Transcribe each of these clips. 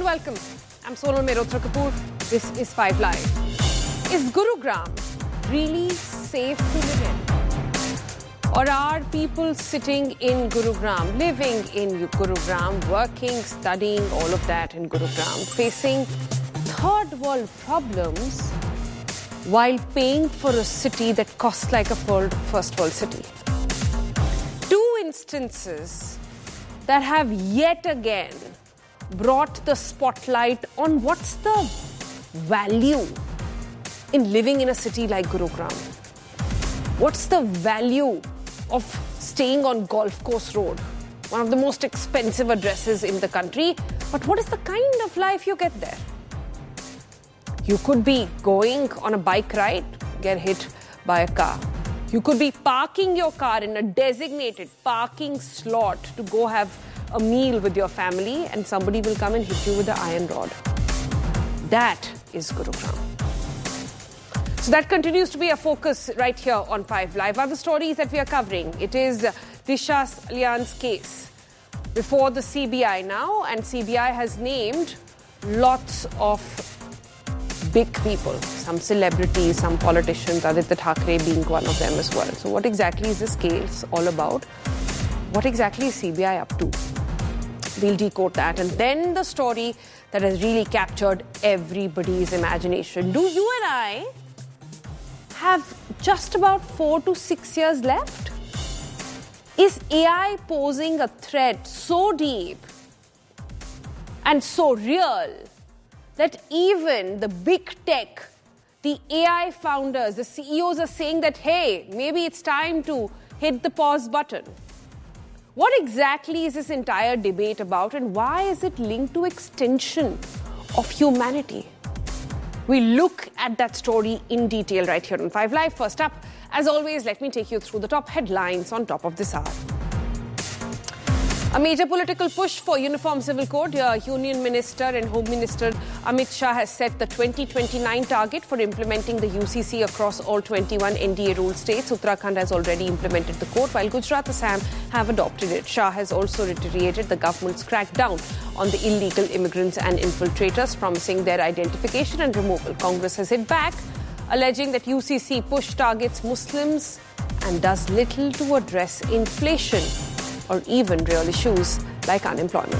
welcome. I'm Sonal Mehrotra Kapoor. This is 5 Live. Is Gurugram really safe to live in? Or are people sitting in Gurugram, living in Gurugram, working, studying, all of that in Gurugram, facing third world problems while paying for a city that costs like a first world city? Two instances that have yet again brought the spotlight on what's the value in living in a city like Gurugram. What's the value of staying on Golf Course Road, one of the most expensive addresses in the country, but what is the kind of life you get there? You could be going on a bike ride, get hit by a car. You could be parking your car in a designated parking slot to go have a meal with your family and somebody will come and hit you with an iron rod. That is Gurugram. So that continues to be a focus right here on 5 Live. Other stories that we are covering. It is Disha Alian's case before the CBI now, and CBI has named lots of big people, some celebrities, some politicians, Aditya Thackeray being one of them as well. So what exactly is this case all about? What exactly is CBI up to? We'll decode that. And then the story that has really captured everybody's imagination. Do you and I have just about 4 to 6 years left? Is AI posing a threat so deep and so real that even the big tech, the AI founders, the CEOs are saying that, hey, maybe it's time to hit the pause button? What exactly is this entire debate about, and why is it linked to extinction of humanity? We look at that story in detail right here on 5 Live. First up, as always, let me take you through the top headlines on top of this hour. A major political push for Uniform Civil Code. Union Minister and Home Minister Amit Shah has set the 2029 target for implementing the UCC across all 21 NDA ruled states. Uttarakhand has already implemented the code, while Gujarat, Assam have adopted it. Shah has also reiterated the government's crackdown on the illegal immigrants and infiltrators, promising their identification and removal. Congress has hit back, alleging that UCC push targets Muslims and does little to address inflation or even real issues like unemployment.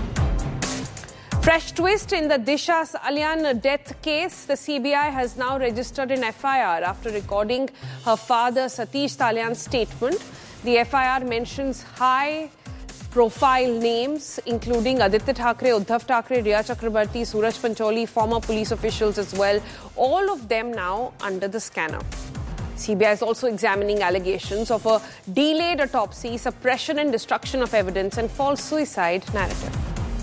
Fresh twist in the Disha Alian death case. The CBI has now registered an FIR after recording her father Satish Talyan's statement. The FIR mentions high-profile names, including Aditya Thackeray, Uddhav Thackeray, Riya Chakrabarti, Suraj Pancholi, former police officials as well. All of them now under the scanner. CBI is also examining allegations of a delayed autopsy, suppression and destruction of evidence, and false suicide narrative.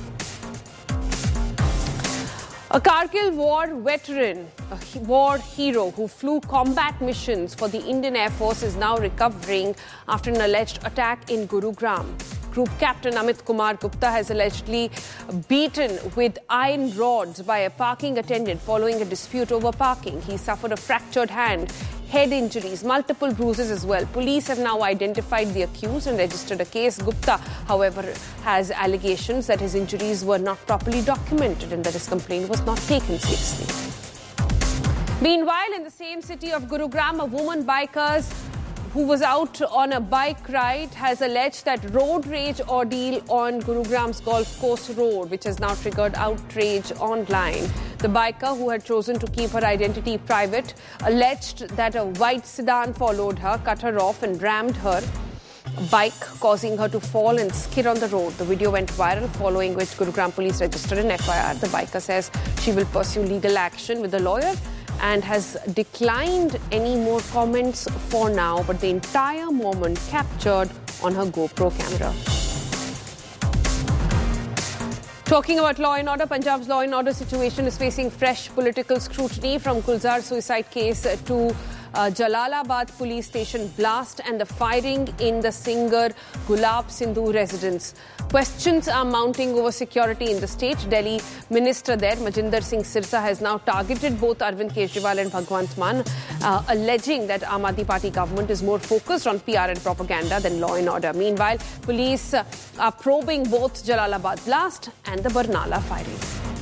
A Kargil war veteran, a war hero who flew combat missions for the Indian Air Force, is now recovering after an alleged attack in Gurugram. Group Captain Amit Kumar Gupta has allegedly beaten with iron rods by a parking attendant following a dispute over parking. He suffered a fractured hand, head injuries, multiple bruises as well. Police have now identified the accused and registered a case. Gupta, however, has allegations that his injuries were not properly documented and that his complaint was not taken seriously. Meanwhile, in the same city of Gurugram, a woman biker who was out on a bike ride has alleged that road rage ordeal on Gurugram's Golf Course Road, which has now triggered outrage online. The biker, who had chosen to keep her identity private, alleged that a white sedan followed her, cut her off and rammed her bike, causing her to fall and skid on the road. The video went viral, following which Gurugram police registered an FIR. The biker says she will pursue legal action with a lawyer and has declined any more comments for now, but the entire moment captured on her GoPro camera. Talking about law and order, Punjab's law and order situation is facing fresh political scrutiny, from Gulzar suicide case to Jalalabad police station blast and the firing in the singer Gulab Sindhu residence. Questions are mounting over security in the state. Delhi minister there, Majinder Singh Sirsa, has now targeted both Arvind Kejriwal and Bhagwant Mann, alleging that Aam Aadmi Party government is more focused on PR and propaganda than law and order. Meanwhile, police are probing both Jalalabad blast and the Barnala firing.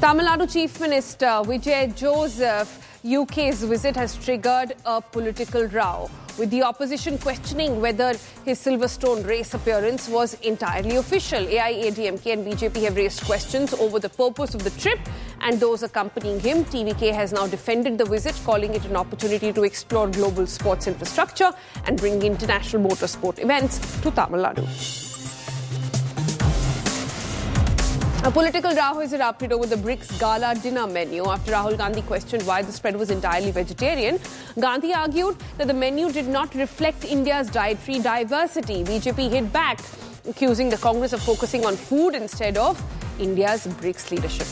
Tamil Nadu Chief Minister Vijay Joseph UK's visit has triggered a political row, with the opposition questioning whether his Silverstone race appearance was entirely official. AIADMK and BJP have raised questions over the purpose of the trip and those accompanying him. TVK has now defended the visit, calling it an opportunity to explore global sports infrastructure and bring international motorsport events to Tamil Nadu. A political row has erupted over the BRICS Gala dinner menu after Rahul Gandhi questioned why the spread was entirely vegetarian. Gandhi argued that the menu did not reflect India's dietary diversity. BJP hit back, accusing the Congress of focusing on food instead of India's BRICS leadership.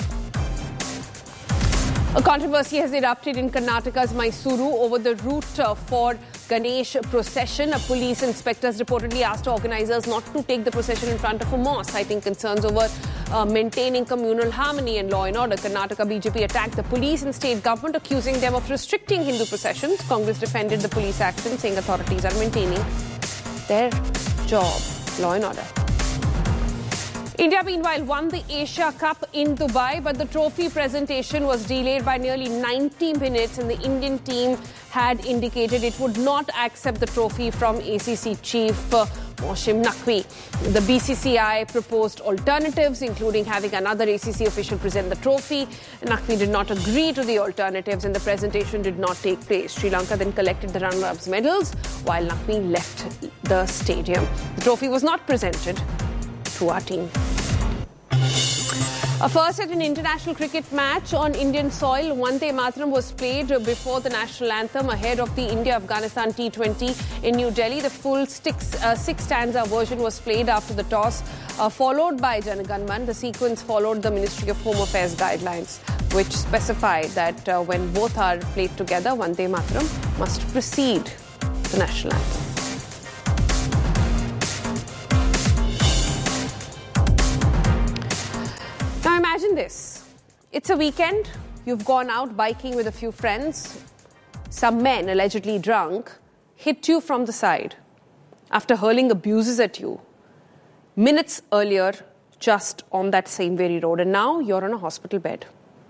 A controversy has erupted in Karnataka's Mysuru over the route for Ganesh procession. A police inspector has reportedly asked organisers not to take the procession in front of a mosque, citing concerns over maintaining communal harmony and law and order. Karnataka BJP attacked the police and state government, accusing them of restricting Hindu processions. Congress defended the police action, saying authorities are maintaining their job, law and order. India, meanwhile, won the Asia Cup in Dubai, but the trophy presentation was delayed by nearly 90 minutes, and the Indian team had indicated it would not accept the trophy from ACC chief Moshim Naqvi. The BCCI proposed alternatives, including having another ACC official present the trophy. Naqvi did not agree to the alternatives, and the presentation did not take place. Sri Lanka then collected the runner-ups medals, while Naqvi left the stadium. The trophy was not presented to our team. A first at an international cricket match on Indian soil, Vande Mataram was played before the national anthem ahead of the India-Afghanistan T20 in New Delhi. The full six-stanza version was played after the toss, followed by Jana Gan Man. The sequence followed the Ministry of Home Affairs guidelines, which specify that when both are played together, Vande Mataram must precede the national anthem. Now imagine this. It's a weekend. You've gone out biking with a few friends. Some men, allegedly drunk, hit you from the side after hurling abuses at you minutes earlier just on that same very road. And now you're on a hospital bed.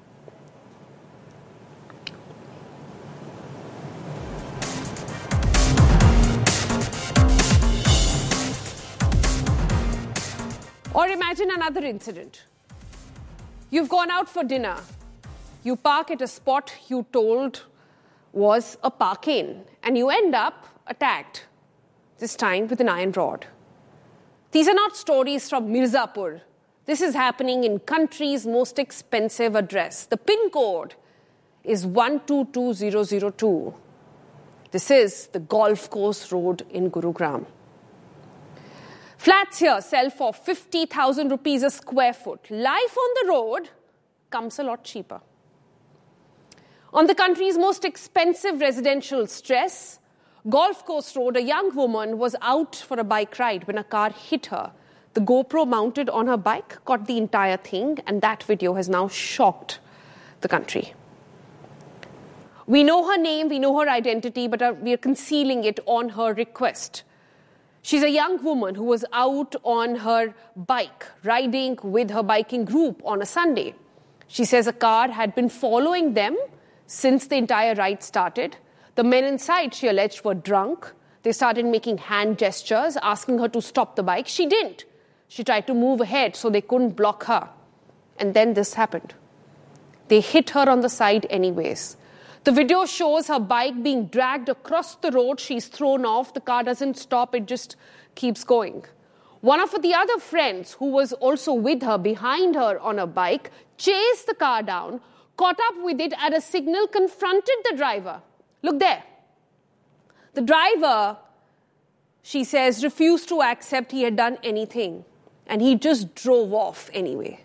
Or imagine another incident. You've gone out for dinner. You park at a spot you told was a park-in, and you end up attacked, this time with an iron rod. These are not stories from Mirzapur. This is happening in country's most expensive address. The PIN code is 122002. This is the Golf Course Road in Gurugram. Flats here sell for 50,000 rupees a square foot. Life on the road comes a lot cheaper. On the country's most expensive residential stress, Golf Course Road, a young woman was out for a bike ride when a car hit her. The GoPro mounted on her bike caught the entire thing, and that video has now shocked the country. We know her name, we know her identity, but we are concealing it on her request. She's a young woman who was out on her bike, riding with her biking group on a Sunday. She says a car had been following them since the entire ride started. The men inside, she alleged, were drunk. They started making hand gestures, asking her to stop the bike. She didn't. She tried to move ahead so they couldn't block her. And then this happened. They hit her on the side anyways. The video shows her bike being dragged across the road. She's thrown off. The car doesn't stop. It just keeps going. One of the other friends who was also with her, behind her on a bike, chased the car down, caught up with it at a signal, confronted the driver. Look there. The driver, she says, refused to accept he had done anything, and he just drove off anyway.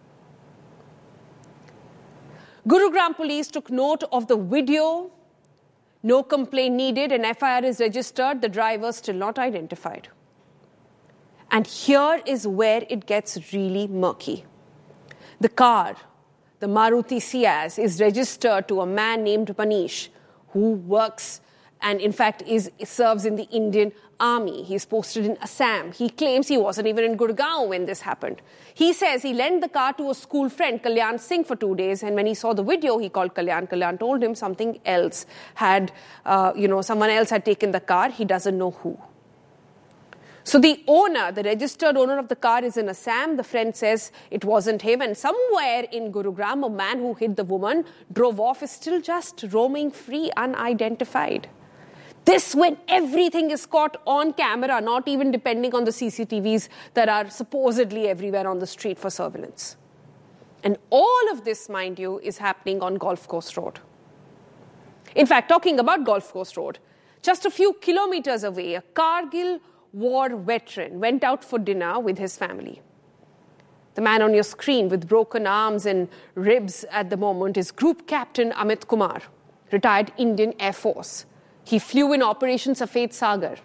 Gurugram police took note of the video. No complaint needed. An FIR is registered. The driver still not identified. And here is where it gets really murky. The car, the Maruti Ciaz, is registered to a man named Manish, who works and in fact serves in the Indian Army. He's posted in Assam. He claims he wasn't even in Gurgaon when this happened. He says he lent the car to a school friend, Kalyan Singh, for 2 days, and when he saw the video, he called Kalyan. Kalyan told him something else had, someone else had taken the car. He doesn't know who. So the owner, the registered owner of the car is in Assam. The friend says it wasn't him. And somewhere in Gurugram, a man who hit the woman, drove off, is still just roaming free, unidentified. This when everything is caught on camera, not even depending on the CCTVs that are supposedly everywhere on the street for surveillance. And all of this, mind you, is happening on Golf Course Road. In fact, talking about Golf Course Road, just a few kilometers away, a Kargil war veteran went out for dinner with his family. The man on your screen with broken arms and ribs at the moment is Group Captain Amit Kumar, retired Indian Air Force. He flew in Operation Safed Sagar.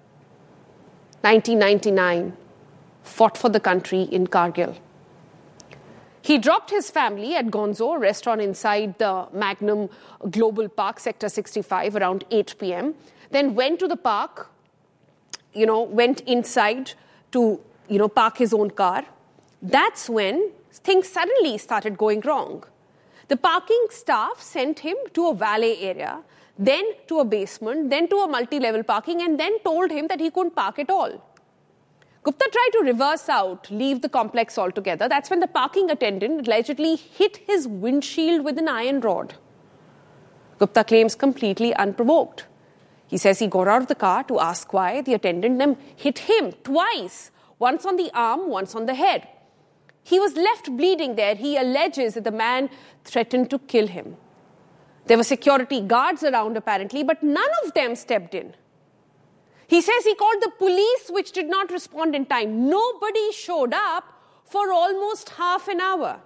1999, fought for the country in Kargil. He dropped his family at Gonzo, a restaurant inside the Magnum Global Park, Sector 65, around 8 p.m., then went to the park, went inside to, park his own car. That's when things suddenly started going wrong. The parking staff sent him to a valet area, then to a basement, then to a multi-level parking, and then told him that he couldn't park at all. Gupta tried to reverse out, leave the complex altogether. That's when the parking attendant allegedly hit his windshield with an iron rod. Gupta claims completely unprovoked. He says he got out of the car to ask why. The attendant then hit him twice, once on the arm, once on the head. He was left bleeding there. He alleges that the man threatened to kill him. There were security guards around apparently, but none of them stepped in. He says he called the police, which did not respond in time. Nobody showed up for almost half an hour.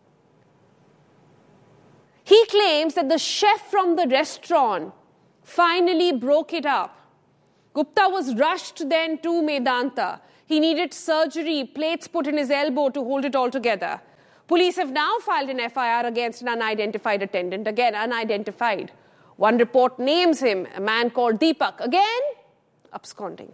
He claims that the chef from the restaurant finally broke it up. Gupta was rushed then to Medanta. He needed surgery, plates put in his elbow to hold it all together. Police have now filed an FIR against an unidentified attendant. Again, unidentified. One report names him, a man called Deepak. Again, absconding.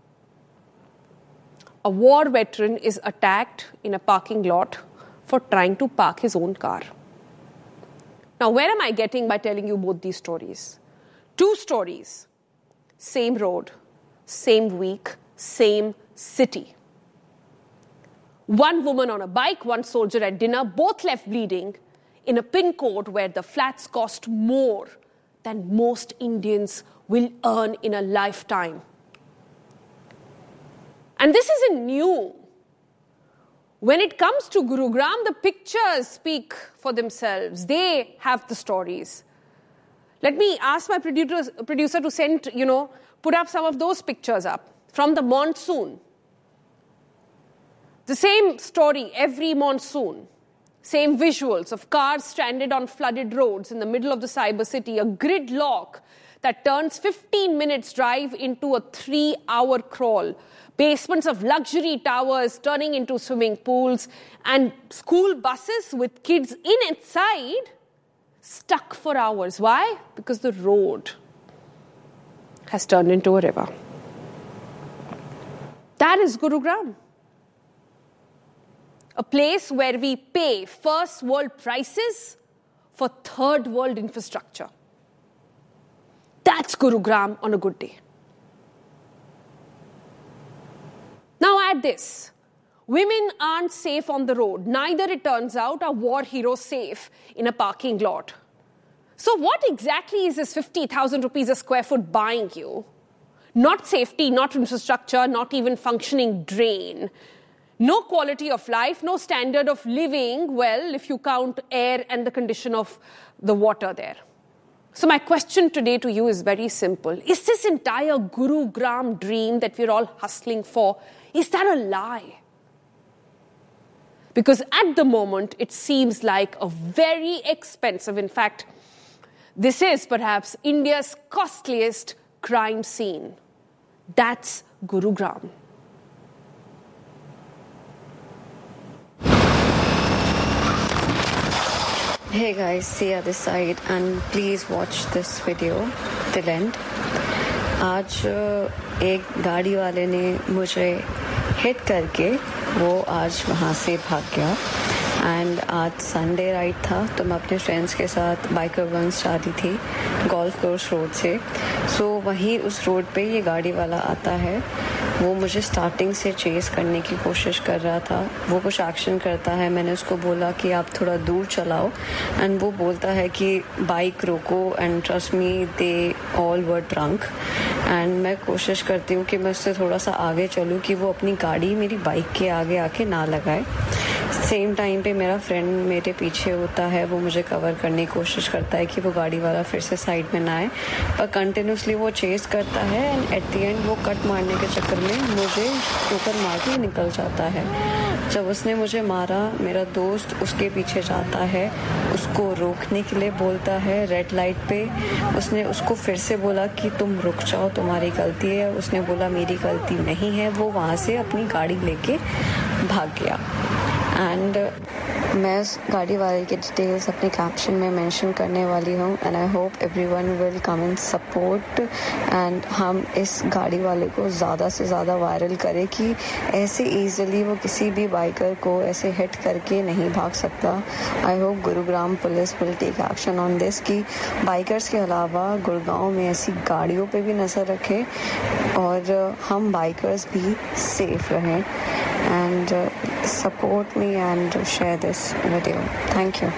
A war veteran is attacked in a parking lot for trying to park his own car. Now, where am I getting by telling you both these stories? Two stories, same road, same week, same city. One woman on a bike, one soldier at dinner, both left bleeding in a pin code where the flats cost more than most Indians will earn in a lifetime. And this isn't new. When it comes to Gurugram, the pictures speak for themselves. They have the stories. Let me ask my producer to send, put up some of those pictures up from the monsoon. The same story every monsoon. Same visuals of cars stranded on flooded roads in the middle of the cyber city. A gridlock that turns 15 minutes drive into a 3-hour crawl. Basements of luxury towers turning into swimming pools. And school buses with kids inside stuck for hours. Why? Because the road has turned into a river. That is Gurugram. A place where we pay first world prices for third world infrastructure. That's Gurugram on a good day. Now add this. Women aren't safe on the road. Neither, it turns out, are war heroes safe in a parking lot. So what exactly is this 50,000 rupees a square foot buying you? Not safety, not infrastructure, not even functioning drain. No quality of life, no standard of living, well, if you count air and the condition of the water there. So my question today to you is very simple. Is this entire Gurugram dream that we're all hustling for, is that a lie? Because at the moment, it seems like a very expensive, in fact, this is perhaps India's costliest crime scene. That's Gurugram. Hey guys, Sia this side, and please watch this video till end. आज एक गाड़ी वाले ने मुझे hit करके वो आज वहाँ से भाग गया। एंड आज संडे राइड था तो मैं अपने फ्रेंड्स के साथ बाइकर वंस जा रही थी गोल्फ कोर्स रोड से। सो वहीं उस रोड पे ये गाड़ी वाला आता है। वो मुझे स्टार्टिंग से चेस करने की कोशिश कर रहा था। वो कुछ एक्शन करता है, मैंने उसको बोला कि आप थोड़ा दूर चलाओ एंड वो बोलता है कि बाइक रोको and trust me they all were drunk. And मैं कोशिश करती हूँ कि मैं उससे थोड़ा सा आगे चलूँ कि वो अपनी गाड़ी मेरी बाइक के आगे आके ना लगाए। सेम टाइम पे मेरा फ्रेंड मेरे पीछे होता है, वो मुझे कवर करने की कोशिश करता है कि वो गाड़ी वाला फिर से साइड में ना आए, पर कंटिन्यूसली वो चेस करता है एंड एट द एंड वो कट मारने के चक्कर में मुझे ठोकर मार के निकल जाता है। जब उसने मुझे मारा मेरा दोस्त उसके पीछे जाता है, उसको रोकने के लिए बोलता है रेड लाइट पे। उसने उसको फिर से बोला कि तुम रुक जाओ, तुम्हारी गलती है। उसने बोला मेरी गलती नहीं है। वो वहाँ से अपनी गाड़ी लेके भाग गया। एंड मैं उस गाड़ी वाले के डिटेल्स अपने कैप्शन में मेंशन करने वाली हूँ and I hope everyone will come in support and हम इस गाड़ी वाले को ज़्यादा से ज़्यादा वायरल करें कि ऐसे ईजिली वो किसी भी बाइकर को ऐसे हिट करके नहीं भाग सकता। I hope Gurugram police will take action on this कि बाइकर्स के अलावा गुड़गांव में ऐसी गाड़ियों पे भी नज़र रखें और हम बाइकर्स भी सेफ रहें। And support me and share this video. Thank you.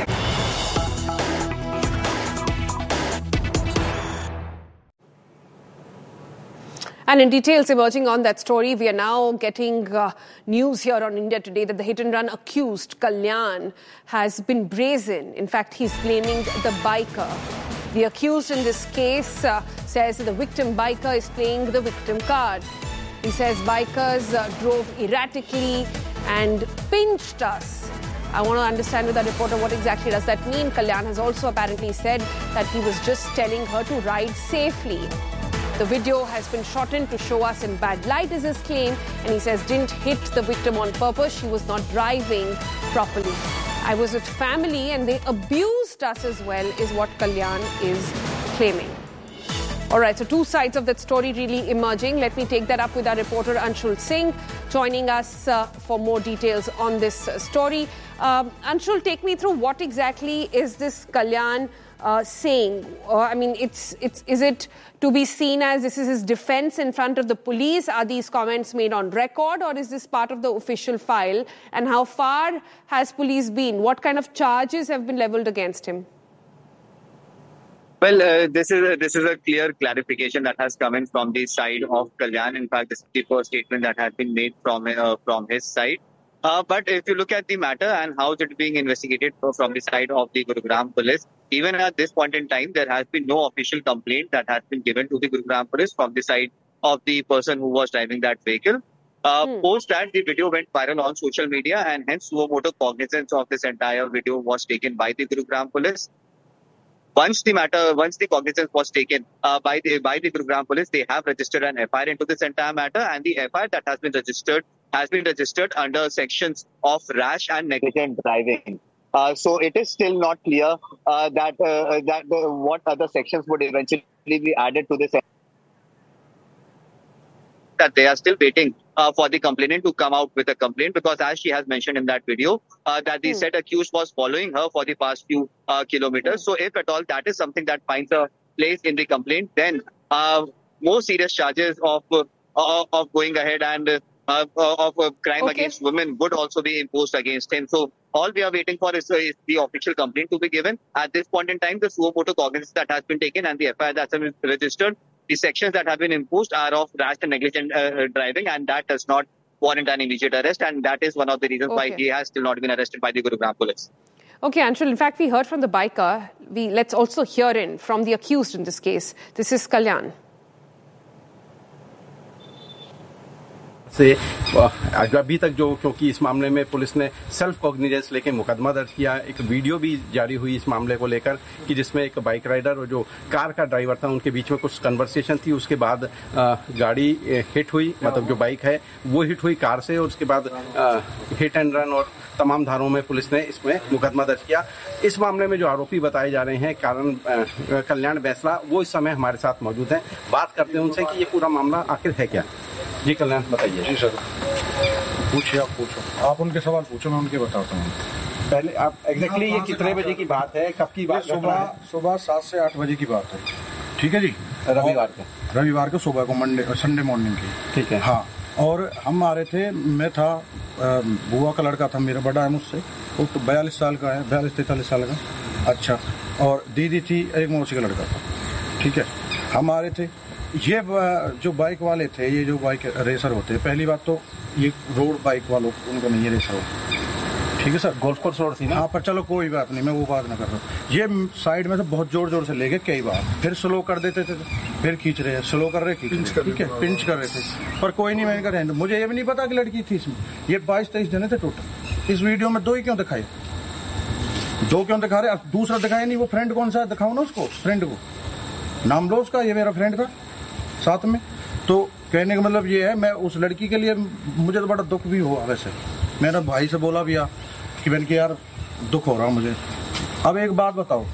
And in details emerging on that story, we are now getting news here on India Today that the hit-and-run accused, Kalyan, has been brazen. In fact, he's blaming the biker. The accused in this case says the victim biker is playing the victim card. He says bikers drove erratically and pinched us. I want to understand with our reporter what exactly does that mean. Kalyan has also apparently said that he was just telling her to ride safely. The video has been shortened to show us in bad light is his claim, and he says didn't hit the victim on purpose. She was not driving properly. I was with family and they abused us as well is what Kalyan is claiming. All right, so two sides of that story really emerging. Let me take that up with our reporter Anshul Singh, joining us for more details on this story. Anshul, take me through what exactly is this Kalyan saying? I mean, is it to be seen as this is his defense in front of the police? Are these comments made on record, or is this part of the official file? And how far has police been? What kind of charges have been leveled against him? Well, this is a clear clarification that has come in from the side of Kalyan. In fact, this is the first statement that has been made from his side. But if you look at the matter and how it is being investigated from the side of the Gurugram police, even at this point in time, there has been no official complaint that has been given to the Gurugram police from the side of the person who was driving that vehicle. Post that, the video went viral on social media, and hence suo motu cognizance of this entire video was taken by the Gurugram police. Once the cognizance was taken by the Gurugram police, they have registered an FIR into this entire matter, and the FIR that has been registered under sections of rash and negligent driving. So it is still not clear what other sections would eventually be added to this. That they are still waiting for the complainant to come out with a complaint, because as she has mentioned in that video, that the said accused was following her for the past few kilometers. So if at all that is something that finds a place in the complaint, then more serious charges of going ahead and of crime against women would also be imposed against him. So all we are waiting for is the official complaint to be given. At this point in time, the suo motu cognizance that has been taken and the FIR that has been registered, the sections that have been imposed are of rash and negligent driving, and that does not warrant an immediate arrest, and that is one of the reasons why he has still not been arrested by the Gurugram police. Okay, Anshul, in fact, we heard from the biker. Let's also hear in from the accused in this case. This is Kalyan. से अभी तक जो, क्योंकि इस मामले में police ने self cognizance लेके मुकदमा दर्ज किया। एक वीडियो भी जारी हुई इस मामले को लेकर कि जिसमें एक बाइक राइडर और जो कार का ड्राइवर था उनके बीच में कुछ कन्वर्सेशन थी। उसके बाद गाड़ी हिट हुई, मतलब जो बाइक है वो हिट हुई कार से, और उसके बाद हिट एंड रन और तमाम धाराओं में पुलिस ने इसमें मुकदमा दर्ज किया। इस मामले में जो आरोपी बताए जा रहे हैं कल्याण बैंसला, वो इस समय हमारे साथ मौजूद हैं। बात करते हैं उनसे कि ये पूरा मामला आखिर है क्या। जी कल्याण, बताइए। जी सर, पूछिए, आप पूछो, आप उनके सवाल पूछो, मैं उनके बताता हूँ। पहले आप एग्जैक्टली ये कितने बजे की बात है, कब की बात? सुबह 7 से 8 बजे की बात है। ठीक है जी, रविवार को सुबह को, संडे मॉर्निंग की। ठीक है, हाँ। और हम आ रहे थे, मैं था, बुआ का लड़का था मेरा, बड़ा है मुझसे, वो तो 42 साल का है, 42-43 साल का। अच्छा, और दीदी थी, एक मौसी का लड़का था। ठीक है, हम आ रहे थे। ये जो बाइक वाले थे, ये जो बाइक रेसर होते हैं, पहली बात तो ये रोड बाइक वालों उनको नहीं है रेसर होते। ठीक है सर, गोल्फ कोर्स रोड थी ना। हाँ, पर चलो कोई बात नहीं, मैं वो बात ना कर रहा हूँ। ये साइड में से बहुत जोर जोर से ले गए कई बार, फिर स्लो कर देते थे, फिर खींच रहे, स्लो कर रहे, ठीक है, पिंच कर रहे थे, पर कोई नहीं, मैंने कहा मुझे ये भी नहीं पता कि लड़की थी इसमें। ये 22-23 जने थे टोटल। इस वीडियो में 2 ही क्यों दिखाए, 2 क्यों दिखा रहे? दूसरा दिखाया नहीं, वो फ्रेंड कौन सा दिखाओ ना उसको, फ्रेंड को नाम लो उसका, ये मेरा फ्रेंड था साथ में। तो कहने का मतलब ये है, मैं उस लड़की के लिए, मुझे तो बड़ा दुख भी हुआ। वैसे मैंने भाई से बोला भी कि मैंने कि यार दुख हो रहा मुझे। अब एक बात बताओ,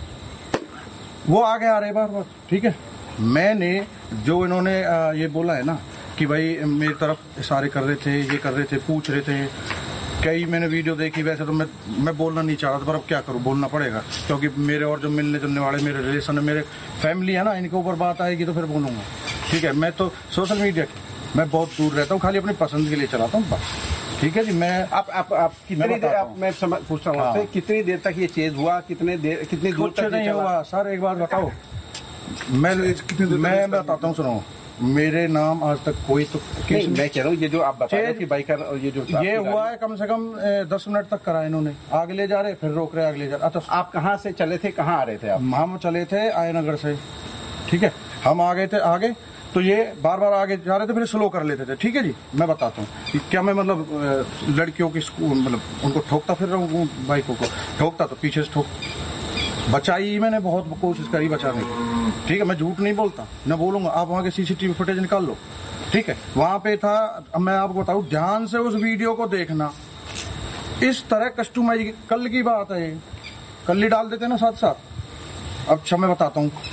वो आगे आ रहे बार, ठीक है, मैंने जो इन्होंने ये बोला है ना कि भाई मेरी तरफ इशारे कर रहे थे, ये कर रहे थे, पूछ रहे थे, कई मैंने वीडियो देखी। वैसे तो मैं बोलना नहीं चाह रहा था, पर अब क्या करूं, बोलना पड़ेगा, क्योंकि मेरे और जो मिलने जुलने वाले मेरे रिलेशन है, मेरे फैमिली है ना, इनके ऊपर बात आएगी तो फिर बोलूंगा। ठीक है, मैं तो सोशल मीडिया मैं बहुत दूर रहता हूँ, खाली अपनी पसंद के लिए चलाता हूँ बस। ठीक है जी, मैं आप कितनी देर, मैं पूछ रहा हूँ आपसे, कितनी देर तक ये चेज हुआ, कितनी दूर तक नहीं हुआ? सर एक बात बताओ, मैं बताता हूँ, सुनो, मेरे नाम आज तक कोई तो नहीं, मैं कह रहा हूँ ये जो आप बता रहे हो कि बाइकर, ये हुआ है कम से कम 10 मिनट तक करा इन्होंने, आगे ले जा रहे, फिर रोक रहे, आगे ले जा रहे। अच्छा, आप कहाँ से चले थे, कहाँ आ रहे थे आप? हम चले थे आयनगर से। ठीक है, हम आ गए थे आगे, तो ये बार बार आगे जा रहे थे, फिर स्लो कर लेते थे। ठीक है जी, मैं बताता हूँ क्या, मैं मतलब लड़कियों की मतलब उनको ठोकता फिर रहा हूँ, बाइकों को ठोकता तो पीछे से बचाई, मैंने बहुत कोशिश करी बचाने की। ठीक है, मैं झूठ नहीं बोलता, मैं बोलूंगा, आप वहाँ के सीसीटीवी फुटेज निकाल लो। ठीक है, वहाँ पे था, अब मैं आपको बताऊँ, ध्यान से उस वीडियो को देखना, इस तरह कस्टमाइज, कल की बात है, कल ही डाल देते ना साथ साथ। अब अच्छा मैं बताता हूँ,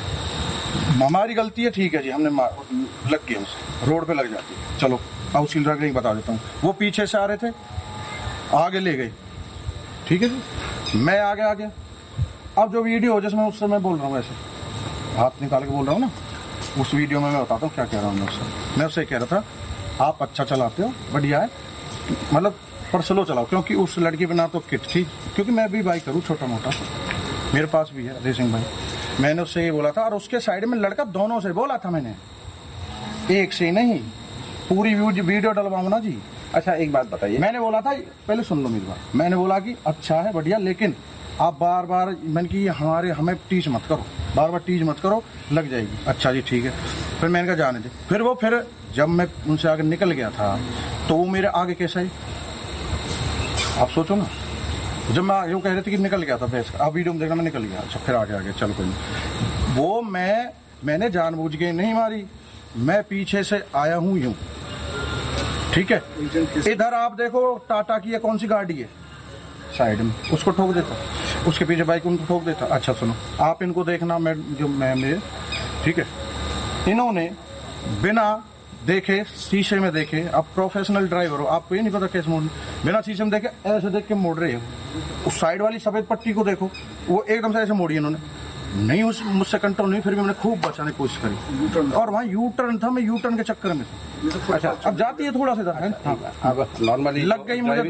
हमारी गलती है, ठीक है जी, हमने लग गए हमसे, रोड पे लग जाती है, चलो अब उसकी नहीं बता देता हूँ। वो पीछे से आ रहे थे, आगे ले गए, ठीक है जी, मैं आगे आ गया। अब जो वीडियो हो, जैसे मैं उस समय बोल रहा हूँ, ऐसे हाथ निकाल के बोल रहा हूँ ना, उस वीडियो में मैं बताता हूँ क्या कह रहा हूँ। मैं उससे कह रहा था, आप अच्छा चलाते हो, बढ़िया है, मतलब पर स्लो चलाओ, क्योंकि उस लड़की पे ना तो किट थी, क्योंकि मैं भी बाइक करूँ छोटा मोटा, मेरे पास भी है रेसिंग बाइक। मैंने उससे ये बोला था, और उसके साइड में लड़का दोनों से बोला था मैंने, एक से नहीं, पूरी वीडियो डलवाऊँ ना जी। अच्छा एक बात बताइए, मैंने बोला था, पहले सुन लो मेरी बात, मैंने बोला कि अच्छा है, बढ़िया, लेकिन आप बार बार, मैंने कि हमें टीच मत करो, बार बार टीच मत करो, लग जाएगी। अच्छा जी ठीक है, फिर मैंने कहा जाने दे। फिर जब मैं उनसे आगे निकल गया था, तो वो मेरे आगे कैसे आई, आप सोचो ना, जब मैं यूँ कह रहे थे कि निकल गया था भैंस, आप वीडियो में देखना, मैं निकल गया। अच्छा, फिर आगे चलो कोई नहीं, वो मैंने जानबूझ के नहीं मारी, मैं पीछे से आया हूँ यूँ। ठीक है, इधर आप देखो टाटा की कौन सी गाड़ी है साइड में, उसको ठोक देता, उसके पीछे बाइक उनको ठोक देता। अच्छा सुनो, आप इनको देखना, मैं ठीक है, इन्होंने बिना देखे, शीशे में देखे, आप प्रोफेशनल ड्राइवर हो, आपको ये नहीं पता कैसे मोड़ना, बिना शीशे में देखे ऐसे देख के मोड़ रहे हो। उस साइड वाली सफेद पट्टी को देखो, वो एकदम से ऐसे मोड़ी इन्होंने, नहीं मुझसे कंट्रोल नहीं, फिर भी मैंने खूब बचाने की कोशिश करी, और वहाँ यू टर्न था, मैं यू टर्न के चक्कर में। अच्छा, अब जाती है थोड़ा सा, नॉर्मली लग गई मुझे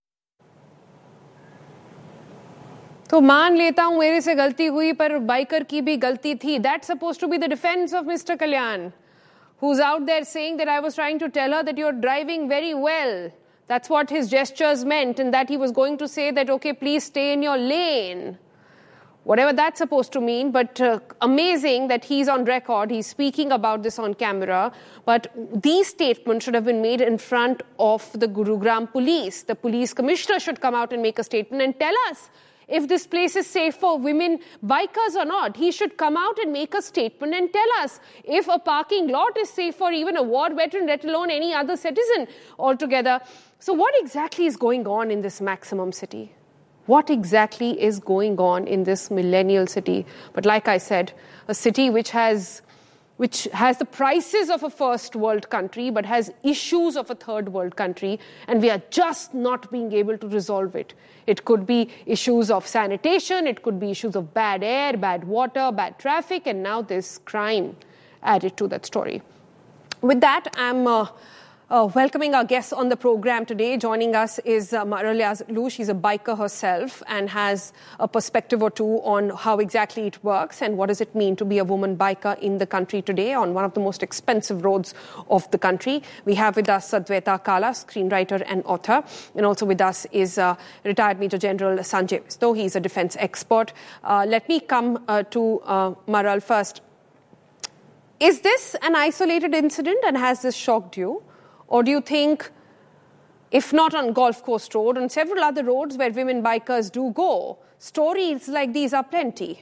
तो मान लेता हूं मेरे से गलती हुई, पर बाइकर की भी गलती थी। That's supposed to be the defense of Mr. Kalyan, who's out there saying that I was trying to tell her that you're driving very well. That's what his gestures meant, and that he was going to say that, okay, please stay in your lane. whatever that's supposed to mean, but amazing that he's on record, he's speaking about this on camera. But these statements should have been made in front of the Gurugram police. The police commissioner should come out and make a statement and tell us if this place is safe for women bikers or not. He should come out and make a statement and tell us if a parking lot is safe for even a war veteran, let alone any other citizen altogether. So what exactly is going on in this maximum city? What exactly is going on in this millennial city? But like I said, a city which has the prices of a first world country, but has issues of a third world country, and we are just not being able to resolve it. It could be issues of sanitation, it could be issues of bad air, bad water, bad traffic, and now this crime added to that story. With that, I'm welcoming our guests on the program today. Joining us is Maral Yazlu. She's a biker herself and has a perspective or two on how exactly it works and what does it mean to be a woman biker in the country today on one of the most expensive roads of the country. We have with us Adwaita Kala, screenwriter and author. And also with us is retired Major General Sanjay Visto. He's a defense expert. Let me come to Maral first. Is this an isolated incident and has this shocked you? Or do you think, if not on Golf Coast Road, on several other roads where women bikers do go, stories like these are plenty?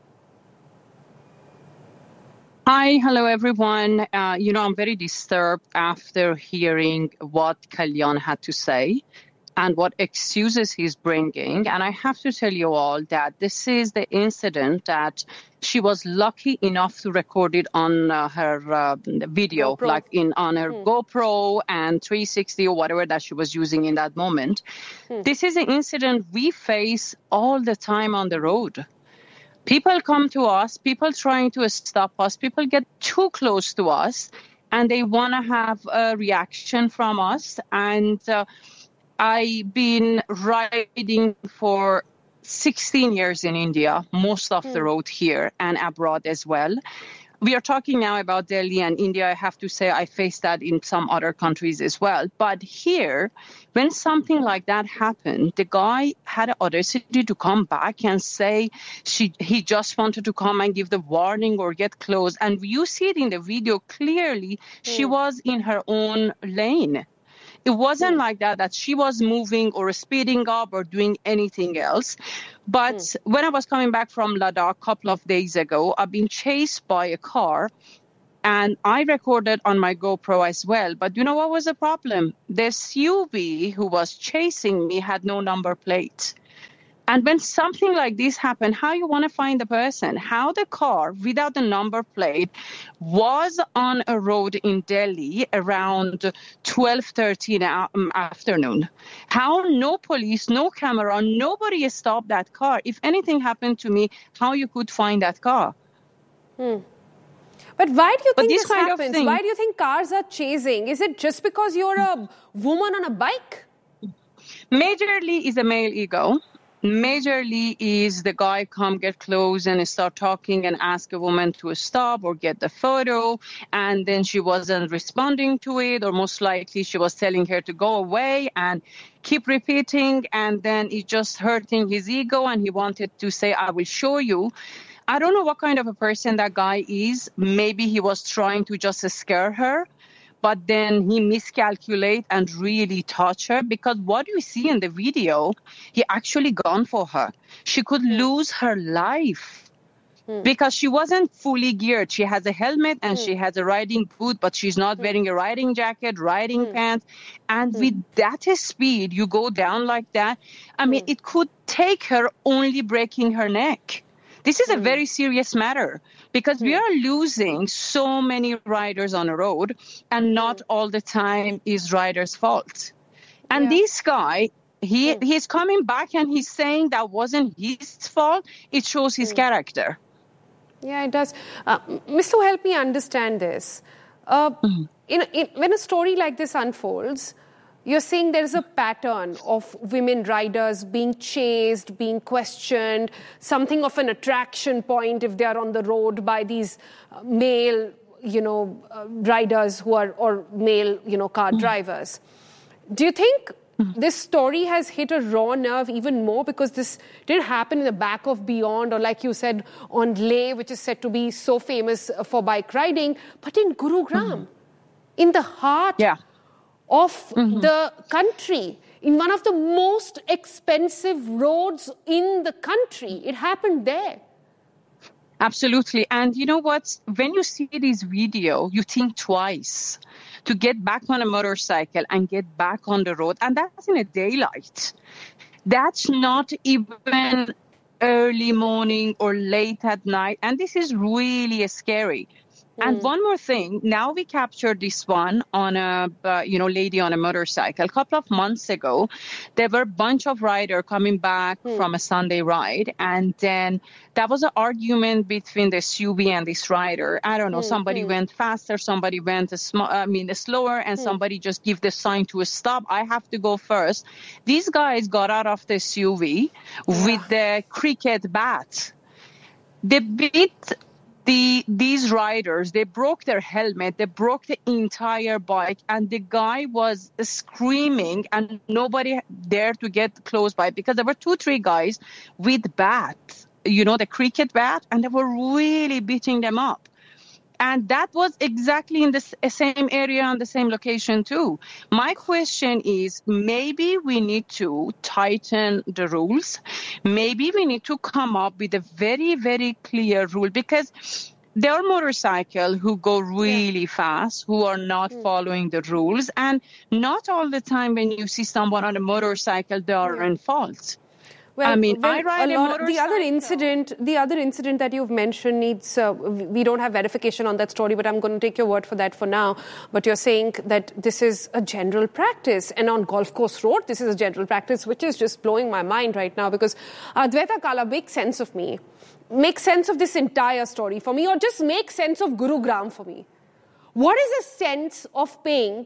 Hi, hello everyone. I'm very disturbed after hearing what Kalyan had to say and what excuses he's bringing. And I have to tell you all that this is the incident that she was lucky enough to record it on her video, GoPro. Like on her GoPro and 360 or whatever that she was using in that moment. This is an incident we face all the time on the road. People come to us, people trying to stop us, people get too close to us, and they want to have a reaction from us. And I've been riding for 16 years in India, most of the road here and abroad as well. We are talking now about Delhi and India. I have to say I faced that in some other countries as well. But here, when something like that happened, the guy had the audacity to come back and say he just wanted to come and give the warning or get close. And you see it in the video clearly, she was in her own lane. It wasn't like that she was moving or speeding up or doing anything else. But when I was coming back from Ladakh a couple of days ago, I've been chased by a car and I recorded on my GoPro as well. But you know what was the problem? The SUV who was chasing me had no number plate. And when something like this happened, how you want to find the person? How the car without the number plate was on a road in Delhi around 12:30 in the afternoon. How no police, no camera, nobody stopped that car. If anything happened to me, how you could find that car? But why do you think this happens? Why do you think cars are chasing? Is it just because you're a woman on a bike? Majorly is a male ego. Majorly is the guy come get close and start talking and ask a woman to stop or get the photo, and then she wasn't responding to it, or most likely she was telling her to go away and keep repeating, and then it just hurting his ego and he wanted to say, I will show you. I don't know what kind of a person that guy is. Maybe he was trying to just scare her, but then he miscalculate and really touch her, because what you see in the video, he actually gone for her. She could lose her life because she wasn't fully geared. She has a helmet and she has a riding boot, but she's not wearing a riding jacket, riding pants. And with that speed, you go down like that. I mean, it could take her only breaking her neck. This is a very serious matter because we are losing so many riders on the road, and not all the time is riders' fault. And this guy, he's coming back and he's saying that wasn't his fault. It shows his character. Yeah, it does. Mr. Help me understand this. When a story like this unfolds, you're saying there's a pattern of women riders being chased, being questioned, something of an attraction point if they are on the road by these male, riders who are, or male, car drivers. Do you think this story has hit a raw nerve even more because this did happen in the back of Beyond, or like you said, on Leh, which is said to be so famous for bike riding, but in Gurugram, in the heart of the country, in one of the most expensive roads in the country. It happened there. Absolutely. And you know what? When you see this video, you think twice to get back on a motorcycle and get back on the road. And that's in a daylight. That's not even early morning or late at night. And this is really scary. And one more thing, now we captured this one on a, lady on a motorcycle. A couple of months ago, there were a bunch of riders coming back from a Sunday ride. And then there was an argument between the SUV and this rider. I don't know, somebody went faster, somebody went slower, and somebody just gave the sign to stop. I have to go first. These guys got out of the SUV with the cricket bat. They beat these riders, they broke their helmet, they broke the entire bike, and the guy was screaming and nobody dared to get close by because there were 2-3 guys with bats, the cricket bat, and they were really beating them up. And that was exactly in the same area on the same location too. My question is, maybe we need to tighten the rules. Maybe we need to come up with a very, very clear rule, because there are motorcycles who go really fast, who are not following the rules. And not all the time when you see someone on a motorcycle, they are in fault. Well, I ride a motorcycle. The other incident that you've mentioned needs, we don't have verification on that story, but I'm going to take your word for that for now. But you're saying that this is a general practice. And on Golf Course Road, this is a general practice, which is just blowing my mind right now, because Adwaita Kala, make sense of me. Make sense of this entire story for me, or just make sense of Gurugram for me. What is the sense of paying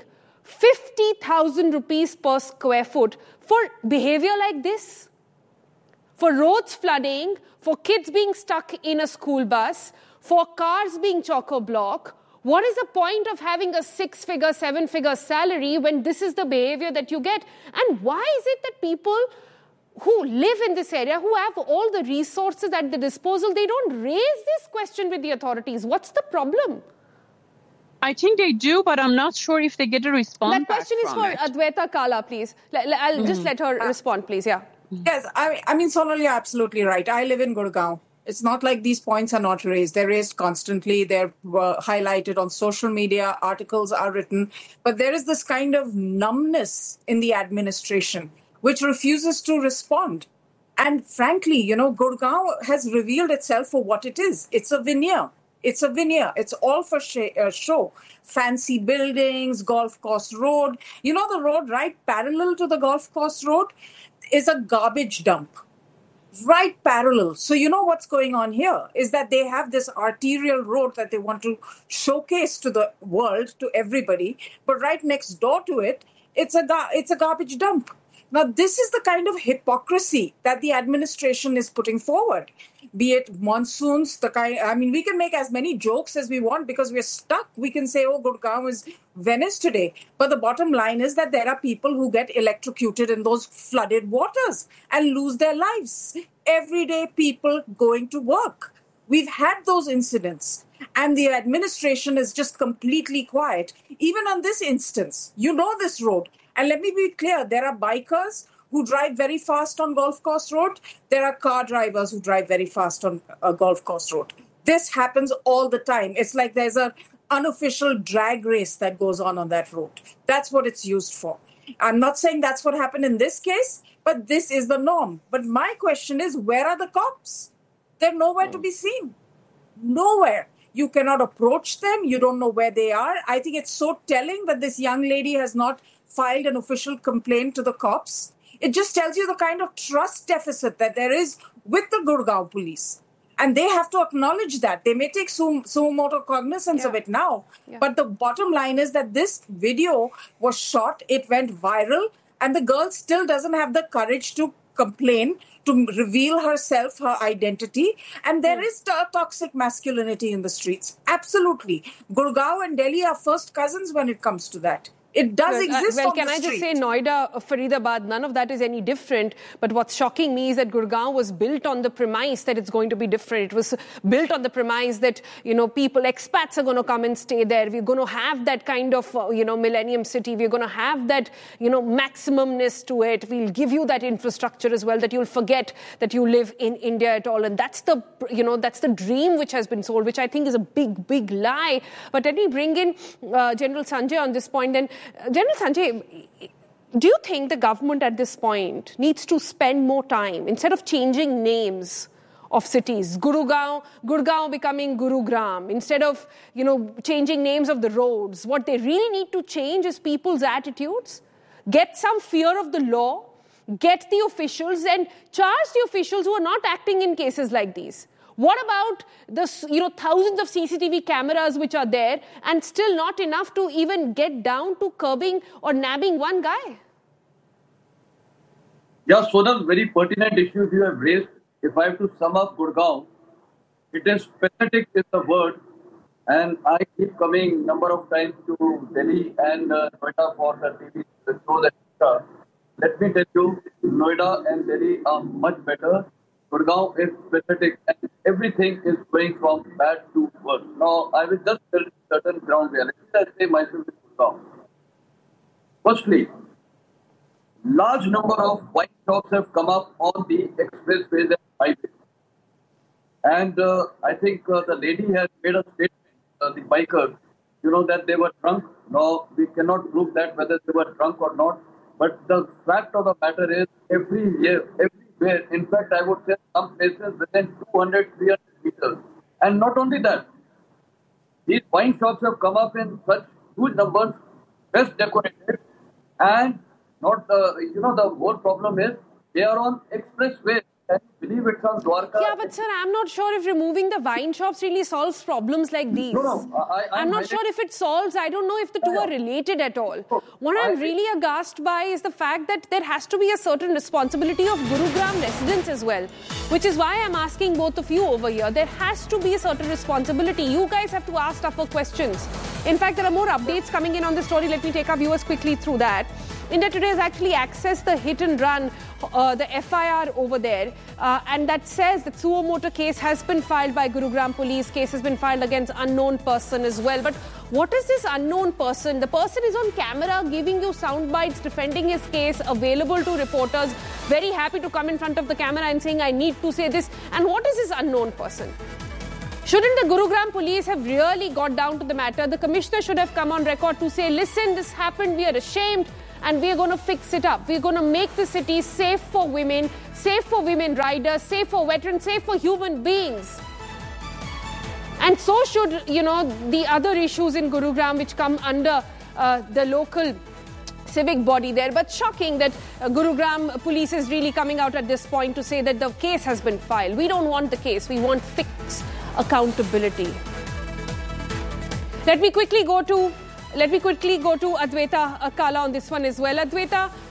50,000 rupees per square foot for behavior like this? For roads flooding, for kids being stuck in a school bus, for cars being chock-a-block. What is the point of having a 6-figure, 7-figure salary when this is the behavior that you get? And why is it that people who live in this area, who have all the resources at their disposal, they don't raise this question with the authorities? What's the problem? I think they do, but I'm not sure if they get a response. That question is for Adwaita Kala, please. I'll just let her respond, please. Yeah. Yes, I mean, Sonal, you're absolutely right. I live in Gurgaon. It's not like these points are not raised. They're raised constantly. They're highlighted on social media. Articles are written. But there is this kind of numbness in the administration which refuses to respond. And frankly, Gurgaon has revealed itself for what it is. It's a veneer. It's a veneer. It's all for show. Fancy buildings, Golf Course Road. The road right parallel to the Golf Course Road is a garbage dump. Right parallel. So what's going on here is that they have this arterial road that they want to showcase to the world, to everybody. But right next door to it, it's a garbage dump. Now, this is the kind of hypocrisy that the administration is putting forward. Be it monsoons, we can make as many jokes as we want because we're stuck. We can say, Gurgaon is Venice today. But the bottom line is that there are people who get electrocuted in those flooded waters and lose their lives. Everyday people going to work. We've had those incidents. And the administration is just completely quiet. Even on this instance, this road. And let me be clear, there are bikers who drive very fast on Golf Course Road. There are car drivers who drive very fast on Golf Course Road. This happens all the time. It's like there's an unofficial drag race that goes on that road. That's what it's used for. I'm not saying that's what happened in this case, but this is the norm. But my question is, where are the cops? They're nowhere to be seen. Nowhere. You cannot approach them. You don't know where they are. I think it's so telling that this young lady has not filed an official complaint to the cops. It just tells you the kind of trust deficit that there is with the Gurgaon police. And they have to acknowledge that. They may take sumoto cognizance of it now. Yeah. But the bottom line is that this video was shot. It went viral. And the girl still doesn't have the courage to complain, to reveal herself, her identity. And there is toxic masculinity in the streets. Absolutely. Gurgaon and Delhi are first cousins when it comes to that. It does exist well, on can the I just street. say Noida, Faridabad, none of that is any different. But what's shocking me is that Gurgaon was built on the premise that it's going to be different. It was built on the premise that, people, expats are going to come and stay there. We're going to have that kind of, millennium city. We're going to have that, maximumness to it. We'll give you that infrastructure as well, that you'll forget that you live in India at all. And that's the, that's the dream which has been sold, which I think is a big, big lie. But let me bring in General Sanjay on this point. And General Sanjay, do you think the government at this point needs to spend more time, instead of changing names of cities, Gurgaon becoming Gurugram, instead of, changing names of the roads, what they really need to change is people's attitudes, get some fear of the law, get the officials and charge the officials who are not acting in cases like these? What about the thousands of CCTV cameras which are there and still not enough to even get down to curbing or nabbing one guy? Yeah, Sonal, very pertinent issues you have raised. If I have to sum up Gurgaon, it is pathetic is the word. And I keep coming number of times to Delhi and Noida for the TV show that let me tell you, Noida and Delhi are much better. Gurgaon is pathetic and everything is going from bad to worse. Now, I will just tell you certain ground realities. I say myself in Gurgaon. Firstly, large number of wine shops have come up on the expressways and highways. And I think the lady has made a statement, the bikers, that they were drunk. No, we cannot prove that whether they were drunk or not. But the fact of the matter is, everywhere, in fact, I would say some places within 200, 300 meters. And not only that, these wine shops have come up in such huge numbers, best decorated, and not the whole problem is they are on expressways. Can you believe it's on Dwarka? Yeah, but sir, I'm not sure if removing the wine shops really solves problems like these. No, I'm not sure if it solves. I don't know if the two are related at all. What I'm really aghast by is the fact that there has to be a certain responsibility of Gurugram residents as well, which is why I'm asking both of you over here. There has to be a certain responsibility. You guys have to ask tougher questions. In fact, there are more updates coming in on this story. Let me take our viewers quickly through that. India Today has actually accessed the hit and run, the FIR over there, and that says that suo motu case has been filed by Gurugram police. Case has been filed against unknown person as well. But what is this unknown person? The person is on camera giving you sound bites, defending his case, available to reporters, very happy to come in front of the camera and saying, I need to say this. And what is this unknown person? Shouldn't the Gurugram police have really got down to the matter? The commissioner should have come on record to say, listen, this happened, we are ashamed, and we are going to fix it up. We're going to make the city safe for women riders, safe for veterans, safe for human beings. And so should, the other issues in Gurugram which come under the local civic body there. But shocking that Gurugram police is really coming out at this point to say that the case has been filed. We don't want the case. We want fixed accountability. Let me quickly go to Adwaita Kala on this one as well. Adwaita,